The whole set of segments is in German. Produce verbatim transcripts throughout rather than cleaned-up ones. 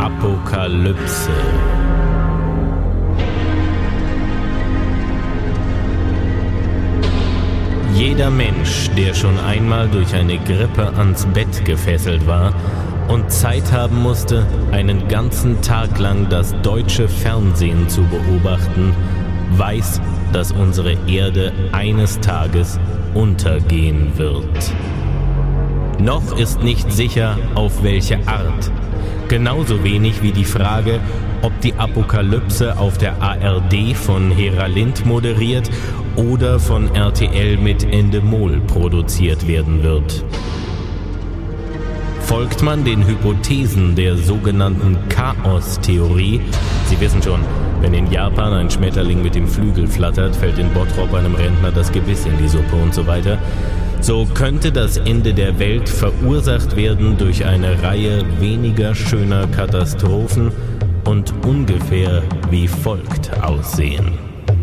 Apokalypse. Jeder Mensch, der schon einmal durch eine Grippe ans Bett gefesselt war und Zeit haben musste, einen ganzen Tag lang das deutsche Fernsehen zu beobachten, weiß, dass unsere Erde eines Tages untergehen wird. Noch ist nicht sicher, auf welche Art. Genauso wenig wie die Frage, ob die Apokalypse auf der A R D von Hera Lind moderiert oder von R T L mit Endemol produziert werden wird. Folgt man den Hypothesen der sogenannten Chaos-Theorie, Sie wissen schon, wenn in Japan ein Schmetterling mit dem Flügel flattert, fällt in Bottrop einem Rentner das Gebiss in die Suppe und so weiter, so könnte das Ende der Welt verursacht werden durch eine Reihe weniger schöner Katastrophen und ungefähr wie folgt aussehen.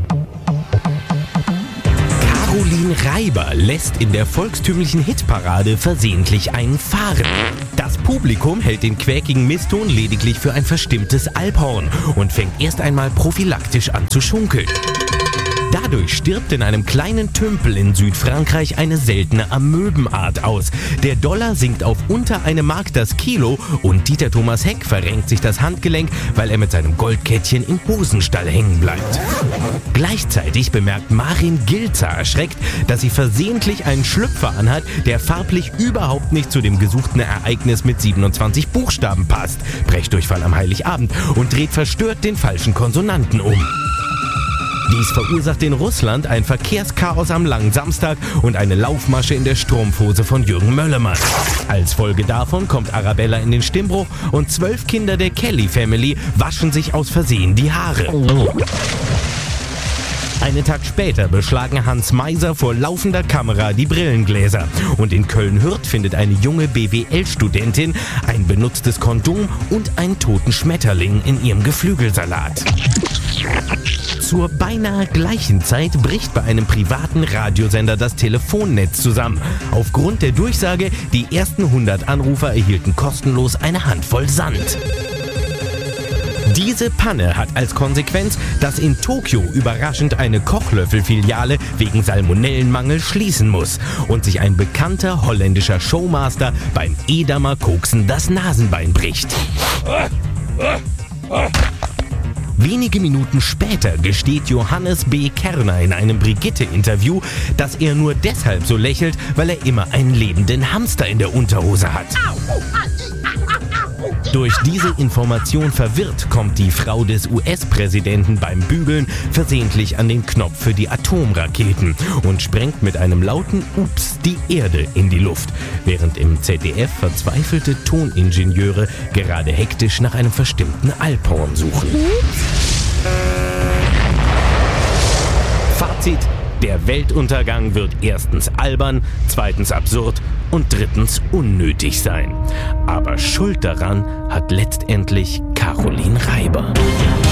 Caroline Reiber lässt in der volkstümlichen Hitparade versehentlich einen fahren. Das Publikum hält den quäkigen Misston lediglich für ein verstimmtes Alphorn und fängt erst einmal prophylaktisch an zu schunkeln. Dadurch stirbt in einem kleinen Tümpel in Südfrankreich eine seltene Amöbenart aus. Der Dollar sinkt auf unter eine Mark das Kilo und Dieter Thomas Heck verrenkt sich das Handgelenk, weil er mit seinem Goldkettchen im Hosenstall hängen bleibt. Gleichzeitig bemerkt Marin Gilzer erschreckt, dass sie versehentlich einen Schlüpfer anhat, der farblich überhaupt nicht zu dem gesuchten Ereignis mit siebenundzwanzig Buchstaben passt, Brechdurchfall am Heiligabend, und dreht verstört den falschen Konsonanten um. Dies verursacht in Russland ein Verkehrschaos am langen Samstag und eine Laufmasche in der Strumpfhose von Jürgen Möllermann. Als Folge davon kommt Arabella in den Stimmbruch und zwölf Kinder der Kelly Family waschen sich aus Versehen die Haare. Einen Tag später beschlagen Hans Meiser vor laufender Kamera die Brillengläser. Und in Köln-Hürth findet eine junge B W L-Studentin ein benutztes Kondom und einen toten Schmetterling in ihrem Geflügelsalat. Zur beinahe gleichen Zeit bricht bei einem privaten Radiosender das Telefonnetz zusammen. Aufgrund der Durchsage, die ersten hundert Anrufer erhielten kostenlos eine Handvoll Sand. Diese Panne hat als Konsequenz, dass in Tokio überraschend eine Kochlöffel-Filiale wegen Salmonellenmangel schließen muss und sich ein bekannter holländischer Showmaster beim Edamer Koksen das Nasenbein bricht. Wenige Minuten später gesteht Johannes B. Kerner in einem Brigitte-Interview, dass er nur deshalb so lächelt, weil er immer einen lebenden Hamster in der Unterhose hat. Durch diese Information verwirrt, kommt die Frau des U S-Präsidenten beim Bügeln versehentlich an den Knopf für die Atomraketen und sprengt mit einem lauten Ups die Erde in die Luft, während im Z D F verzweifelte Toningenieure gerade hektisch nach einem verstimmten Alphorn suchen. Fazit: Der Weltuntergang wird erstens albern, zweitens absurd und drittens unnötig sein. Aber Schuld daran hat letztendlich Caroline Reiber.